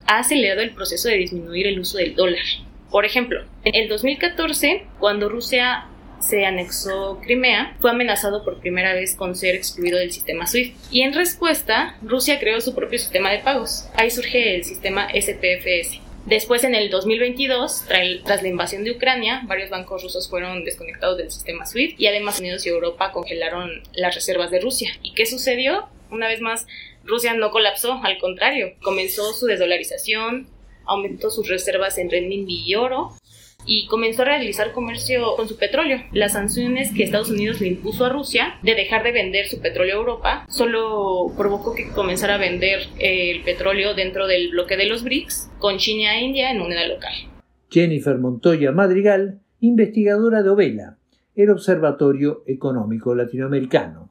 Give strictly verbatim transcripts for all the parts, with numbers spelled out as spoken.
ha acelerado el proceso de disminuir el uso del dólar. Por ejemplo, en el dos mil catorce, cuando Rusia se anexó Crimea, fue amenazado por primera vez con ser excluido del sistema SWIFT. Y en respuesta, Rusia creó su propio sistema de pagos. Ahí surge el sistema S P F S. Después, en el dos mil veintidós, tras la invasión de Ucrania, varios bancos rusos fueron desconectados del sistema SWIFT y además Estados Unidos y Europa congelaron las reservas de Rusia. ¿Y qué sucedió? Una vez más, Rusia no colapsó, al contrario, comenzó su desdolarización, aumentó sus reservas en renminbi y oro y comenzó a realizar comercio con su petróleo. Las sanciones que Estados Unidos le impuso a Rusia de dejar de vender su petróleo a Europa solo provocó que comenzara a vender el petróleo dentro del bloque de los B R I C S con China e India en moneda local. Jennifer Montoya Madrigal, investigadora de OVELA, el Observatorio Económico Latinoamericano.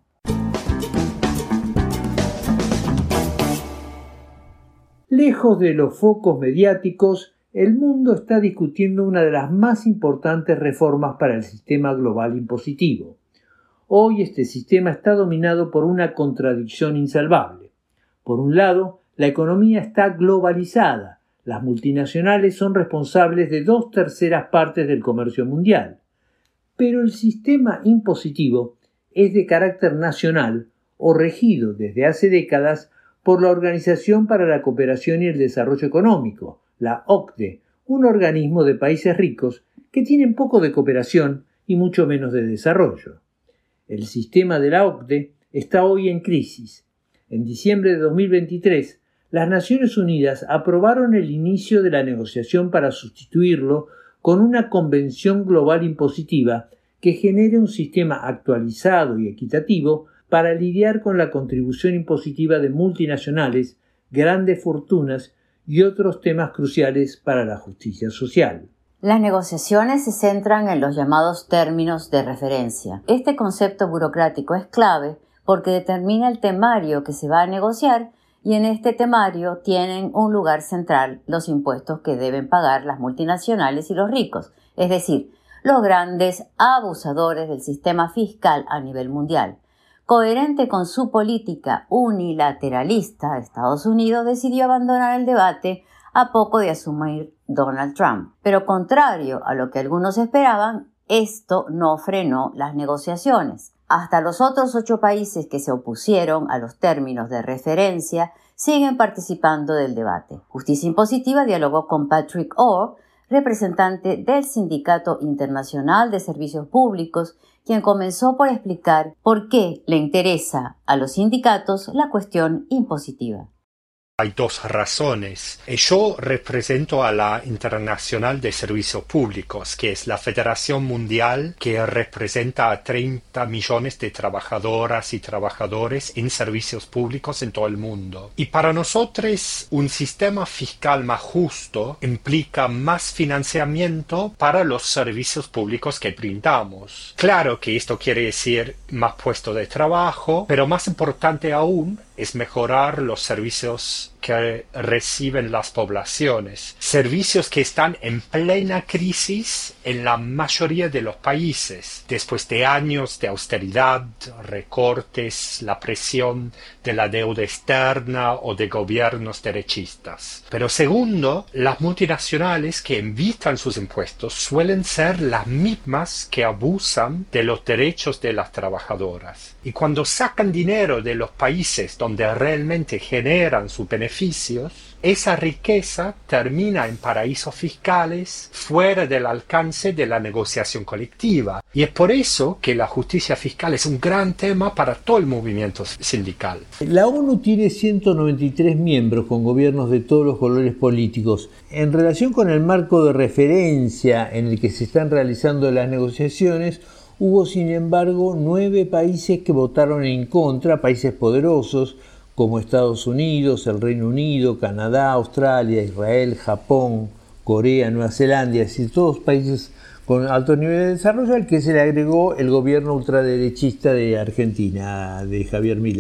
Lejos de los focos mediáticos, el mundo está discutiendo una de las más importantes reformas para el sistema global impositivo. Hoy este sistema está dominado por una contradicción insalvable. Por un lado, la economía está globalizada. Las multinacionales son responsables de dos terceras partes del comercio mundial. Pero el sistema impositivo es de carácter nacional o regido desde hace décadas por la Organización para la Cooperación y el Desarrollo Económico, la O C D E, un organismo de países ricos que tienen poco de cooperación y mucho menos de desarrollo. El sistema de la O C D E está hoy en crisis. En diciembre de dos mil veintitrés, las Naciones Unidas aprobaron el inicio de la negociación para sustituirlo con una convención global impositiva que genere un sistema actualizado y equitativo para lidiar con la contribución impositiva de multinacionales, grandes fortunas y otros temas cruciales para la justicia social. Las negociaciones se centran en los llamados términos de referencia. Este concepto burocrático es clave porque determina el temario que se va a negociar y en este temario tienen un lugar central los impuestos que deben pagar las multinacionales y los ricos, es decir, los grandes abusadores del sistema fiscal a nivel mundial. Coherente con su política unilateralista, Estados Unidos decidió abandonar el debate a poco de asumir Donald Trump. Pero contrario a lo que algunos esperaban, esto no frenó las negociaciones. Hasta los otros ocho países que se opusieron a los términos de referencia siguen participando del debate. Justicia Impositiva dialogó con Patrick Orr, representante del Sindicato Internacional de Servicios Públicos, quien comenzó por explicar por qué le interesa a los sindicatos la cuestión impositiva. Hay dos razones. Yo represento a la Internacional de Servicios Públicos, que es la federación mundial que representa a treinta millones de trabajadoras y trabajadores en servicios públicos en todo el mundo. Y para nosotros, un sistema fiscal más justo implica más financiamiento para los servicios públicos que brindamos. Claro que esto quiere decir más puestos de trabajo, pero más importante aún es mejorar los servicios que reciben las poblaciones, servicios que están en plena crisis en la mayoría de los países, después de años de austeridad, recortes, la presión de la deuda externa o de gobiernos derechistas. Pero segundo, las multinacionales que evitan sus impuestos suelen ser las mismas que abusan de los derechos de las trabajadoras. Y cuando sacan dinero de los países donde realmente generan sus beneficios, esa riqueza termina en paraísos fiscales fuera del alcance de la negociación colectiva. Y es por eso que la justicia fiscal es un gran tema para todo el movimiento sindical. La ONU tiene ciento noventa y tres miembros con gobiernos de todos los colores políticos. En relación con el marco de referencia en el que se están realizando las negociaciones, hubo sin embargo nueve países que votaron en contra, países poderosos, como Estados Unidos, el Reino Unido, Canadá, Australia, Israel, Japón, Corea, Nueva Zelanda, es decir, todos países con alto nivel de desarrollo, al que se le agregó el gobierno ultraderechista de Argentina, de Javier Milei.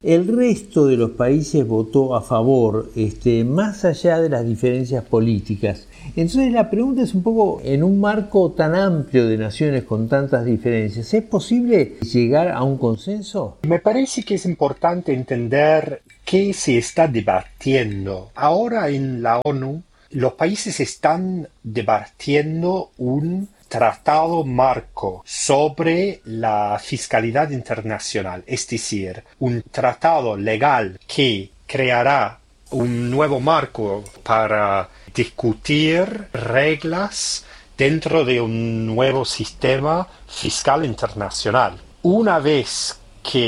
el resto de los países votó a favor, este, más allá de las diferencias políticas. Entonces la pregunta es un poco, en un marco tan amplio de naciones con tantas diferencias, ¿es posible llegar a un consenso? Me parece que es importante entender qué se está debatiendo. Ahora en la ONU, los países están debatiendo un tratado marco sobre la fiscalidad internacional, es decir, un tratado legal que creará un nuevo marco para discutir reglas dentro de un nuevo sistema fiscal internacional. Una vez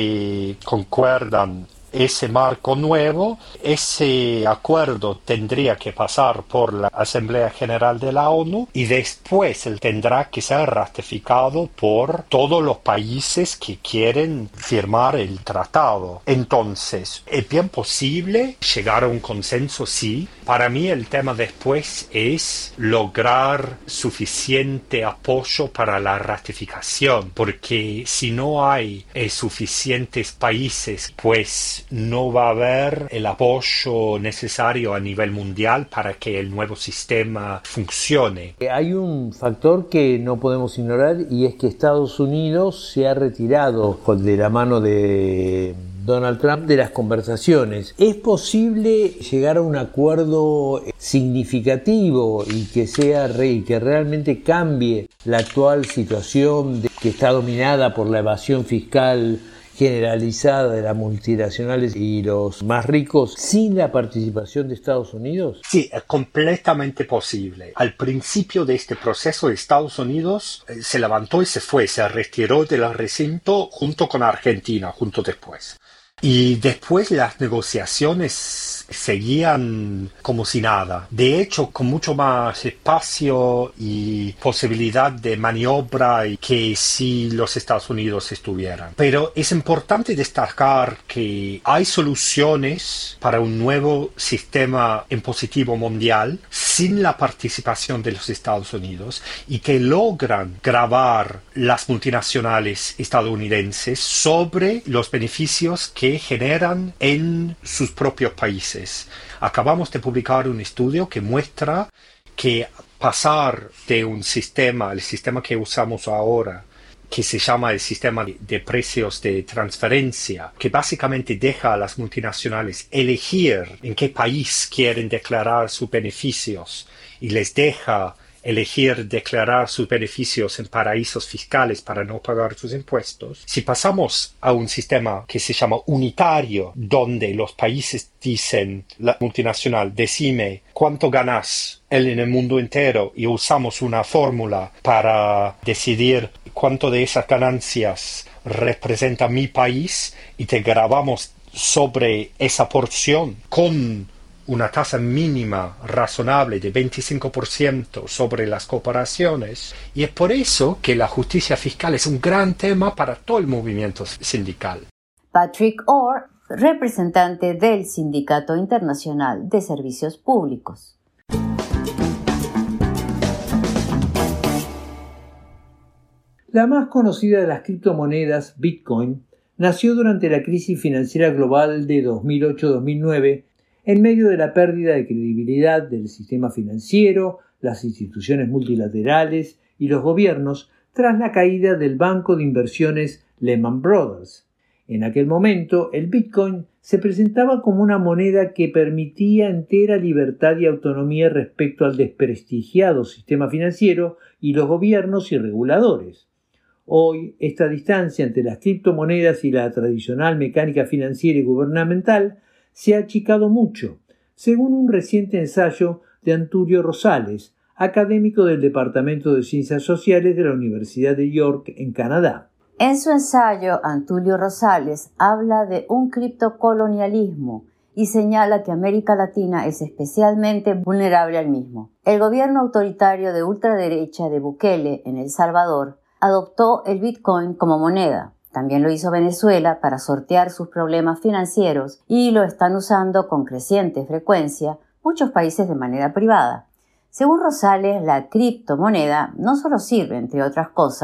que concuerdan ese marco nuevo, ese acuerdo tendría que pasar por la Asamblea General de la ONU y después él tendrá que ser ratificado por todos los países que quieren firmar el tratado. Entonces, ¿es bien posible llegar a un consenso? Sí. Para mí el tema después es lograr suficiente apoyo para la ratificación, porque si no hay eh, suficientes países, pues no va a haber el apoyo necesario a nivel mundial para que el nuevo sistema funcione. Hay un factor que no podemos ignorar y es que Estados Unidos se ha retirado de la mano de Donald Trump de las conversaciones. ¿Es posible llegar a un acuerdo significativo y que sea re, y que realmente cambie la actual situación de, que está dominada por la evasión fiscal generalizada de las multinacionales y los más ricos sin la participación de Estados Unidos? Sí, es completamente posible. Al principio de este proceso, Estados Unidos eh, se levantó y se fue, se retiró del recinto junto con Argentina, junto después. Y después las negociaciones seguían como si nada. De hecho, con mucho más espacio y posibilidad de maniobra que si los Estados Unidos estuvieran. Pero es importante destacar que hay soluciones para un nuevo sistema impositivo mundial sin la participación de los Estados Unidos y que logran gravar las multinacionales estadounidenses sobre los beneficios que generan en sus propios países. Acabamos de publicar un estudio que muestra que pasar de un sistema, el sistema que usamos ahora, que se llama el sistema de precios de transferencia, que básicamente deja a las multinacionales elegir en qué país quieren declarar sus beneficios y les deja elegir declarar sus beneficios en paraísos fiscales para no pagar sus impuestos. Si pasamos a un sistema que se llama unitario, donde los países dicen, la multinacional, decime cuánto ganas él en el mundo entero y usamos una fórmula para decidir cuánto de esas ganancias representa mi país y te grabamos sobre esa porción con una tasa mínima razonable de veinticinco por ciento sobre las corporaciones, y es por eso que la justicia fiscal es un gran tema para todo el movimiento sindical. Patrick Orr, representante del Sindicato Internacional de Servicios Públicos. La más conocida de las criptomonedas, Bitcoin, nació durante la crisis financiera global de dos mil ocho a dos mil nueve en medio de la pérdida de credibilidad del sistema financiero, las instituciones multilaterales y los gobiernos tras la caída del banco de inversiones Lehman Brothers. En aquel momento, el Bitcoin se presentaba como una moneda que permitía entera libertad y autonomía respecto al desprestigiado sistema financiero y los gobiernos y reguladores. Hoy, esta distancia entre las criptomonedas y la tradicional mecánica financiera y gubernamental se ha achicado mucho, según un reciente ensayo de Antulio Rosales, académico del Departamento de Ciencias Sociales de la Universidad de York, en Canadá. En su ensayo, Antulio Rosales habla de un criptocolonialismo y señala que América Latina es especialmente vulnerable al mismo. El gobierno autoritario de ultraderecha de Bukele en El Salvador adoptó el Bitcoin como moneda. También lo hizo Venezuela para sortear sus problemas financieros y lo están usando con creciente frecuencia muchos países de manera privada. Según Rosales, la criptomoneda no solo sirve, entre otras cosas,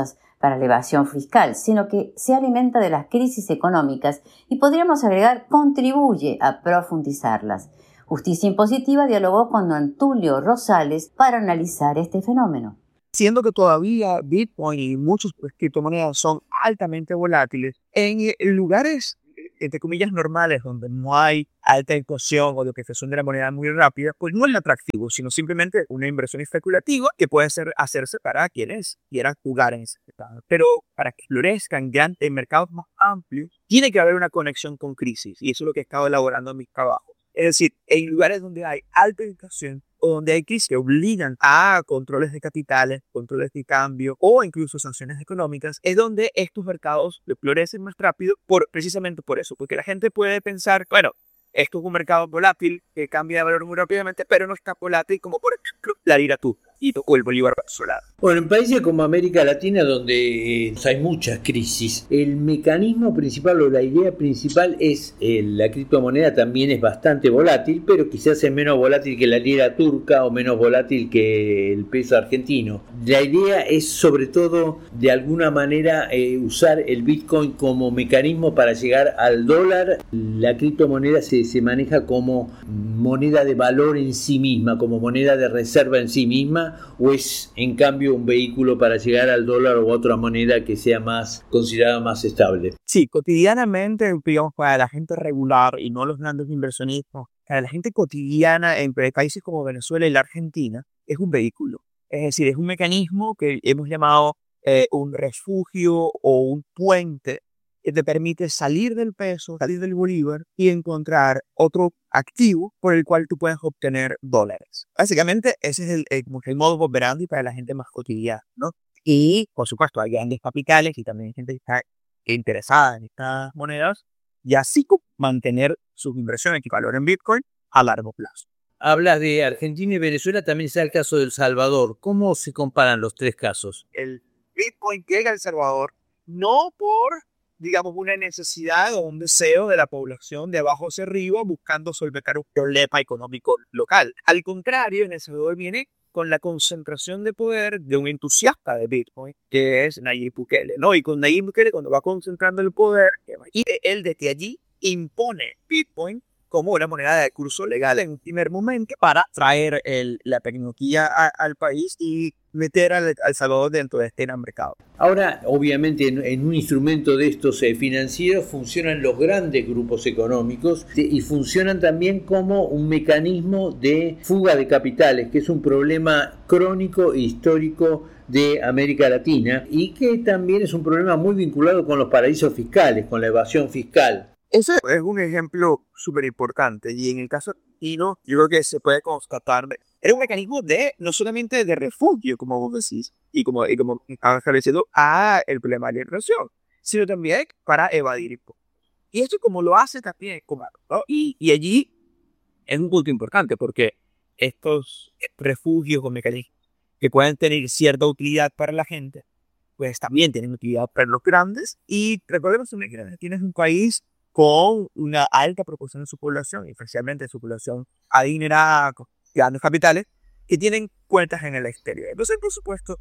para la evasión fiscal, sino que se alimenta de las crisis económicas y podríamos agregar contribuye a profundizarlas. Justicia Impositiva dialogó con Antulio Rosales para analizar este fenómeno. Siendo que todavía Bitcoin y muchas criptomonedas son altamente volátiles, en lugares, entre comillas, normales, donde no hay alta inflación o depreciación de la moneda muy rápida, pues no es atractivo, sino simplemente una inversión especulativa que puede ser, hacerse para quienes quieran jugar en ese mercado. Pero para que florezcan grandes en mercados más amplios, tiene que haber una conexión con crisis, y eso es lo que he estado elaborando en mis trabajos. Es decir, en lugares donde hay alta inflación o donde hay crisis que obligan a controles de capitales, controles de cambio o incluso sanciones económicas, es donde estos mercados florecen más rápido por, precisamente por eso, porque la gente puede pensar, bueno, esto es un mercado volátil que cambia de valor muy rápidamente, pero no está volátil como por ejemplo la lira turca o el bolívar venezolano. Bueno, en países como América Latina, donde eh, hay muchas crisis, el mecanismo principal o la idea principal es eh, la criptomoneda también es bastante volátil, pero quizás es menos volátil que la lira turca o menos volátil que el peso argentino. La idea es sobre todo de alguna manera eh, usar el Bitcoin como mecanismo para llegar al dólar. La criptomoneda se, se maneja como moneda de valor en sí misma, como moneda de reserva en sí misma, o es en cambio un vehículo para llegar al dólar o otra moneda que sea más considerada más estable. Sí, cotidianamente, digamos, para la gente regular y no los grandes inversionistas, para la gente cotidiana en países como Venezuela y la Argentina, es un vehículo. Es decir, es un mecanismo que hemos llamado eh, un refugio o un puente que te permite salir del peso, salir del bolívar y encontrar otro activo por el cual tú puedes obtener dólares. Básicamente, ese es el, el, el modo operandi para la gente más cotidiana, ¿no? Y, por supuesto, hay grandes capitales y también hay gente que está interesada en estas monedas y así como mantener sus inversiones y valor en Bitcoin a largo plazo. Hablas de Argentina y Venezuela, también está el caso de El Salvador. ¿Cómo se comparan los tres casos? El Bitcoin llega a El Salvador no por, digamos, una necesidad o un deseo de la población de abajo hacia arriba buscando solventar un problema económico local. Al contrario, en El Salvador viene con la concentración de poder de un entusiasta de Bitcoin, que es Nayib Bukele, ¿no? Y con Nayib Bukele, cuando va concentrando el poder, y él desde allí impone Bitcoin como una moneda de curso legal en un primer momento para traer el, la tecnología a, al país y meter al, al Salvador dentro de este gran mercado. Ahora, obviamente, en, en un instrumento de estos eh, financieros funcionan los grandes grupos económicos de, y funcionan también como un mecanismo de fuga de capitales, que es un problema crónico e histórico de América Latina y que también es un problema muy vinculado con los paraísos fiscales, con la evasión fiscal. Ese es un ejemplo súper importante y en el caso argentino yo creo que se puede constatar, era un mecanismo de, no solamente de refugio, como vos decís, y como, y como han establecido a el problema de la inflación, sino también para evadir impuestos. Y esto como lo hace también Escobar, ¿no? Y, y allí es un punto importante porque estos refugios o mecanismos que pueden tener cierta utilidad para la gente, pues también tienen utilidad para los grandes. Y recordemos también que Argentina es un país con una alta proporción de su población, especialmente de su población adinerada, con grandes capitales, que tienen cuentas en el exterior. Entonces, por supuesto,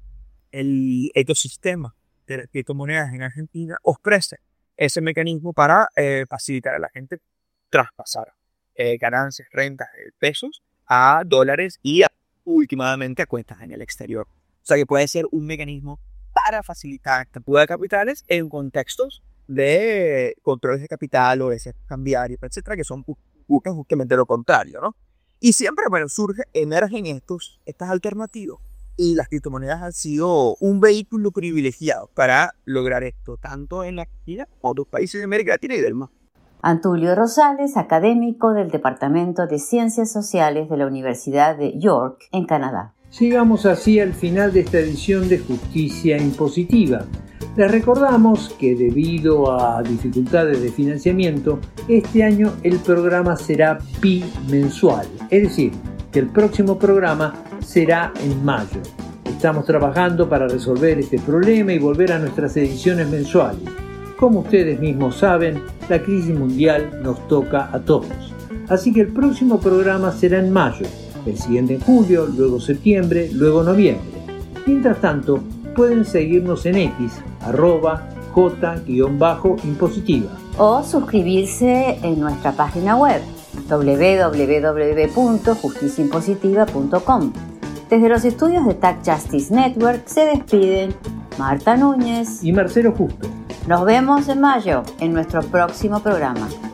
el ecosistema de las criptomonedas en Argentina ofrece ese mecanismo para eh, facilitar a la gente traspasar eh, ganancias, rentas de pesos a dólares y a, últimamente a cuentas en el exterior. O sea que puede ser un mecanismo para facilitar esta fuga de capitales en contextos de controles de capital o de cambiarios, etcétera, que son buscan justamente lo contrario, ¿no? Y siempre, bueno, surge, emergen estos, estas alternativas y las criptomonedas han sido un vehículo privilegiado para lograr esto, tanto en la Argentina como en otros países de América Latina y del más. Antulio Rosales, académico del Departamento de Ciencias Sociales de la Universidad de York, en Canadá. Llegamos así al final de esta edición de Justicia Impositiva. Les recordamos que debido a dificultades de financiamiento, este año el programa será bimensual, es decir, que el próximo programa será en mayo. Estamos trabajando para resolver este problema y volver a nuestras ediciones mensuales. Como ustedes mismos saben, la crisis mundial nos toca a todos. Así que el próximo programa será en mayo, el siguiente en julio, luego septiembre, luego noviembre. Mientras tanto, pueden seguirnos en X, arroba j-impositiva. O suscribirse en nuestra página web doble u doble u doble u punto justicia impositiva punto com. Desde los estudios de Tax Justice Network se despiden Marta Núñez y Marcelo Justo. Nos vemos en mayo en nuestro próximo programa.